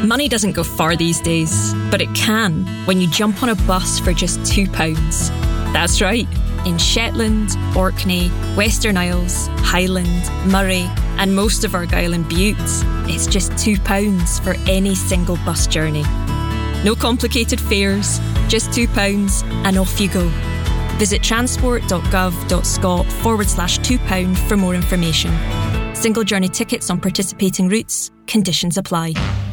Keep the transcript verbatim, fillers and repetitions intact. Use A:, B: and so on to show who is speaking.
A: Money doesn't go far these days, but it can when you jump on a bus for just two pounds. That's right. In Shetland, Orkney, Western Isles, Highland, Murray, and most of Argyll and Bute, it's just two pounds for any single bus journey. No complicated fares, just two pounds, and off you go. Visit transport.gov.scot forward slash two pound for more information. Single journey tickets on participating routes. Conditions apply.